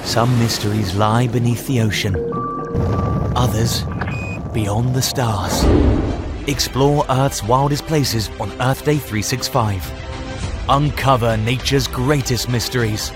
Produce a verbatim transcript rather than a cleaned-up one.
Some mysteries lie beneath the ocean, others beyond the stars. Explore Earth's wildest places on Earth Day three sixty-five. Uncover nature's greatest mysteries.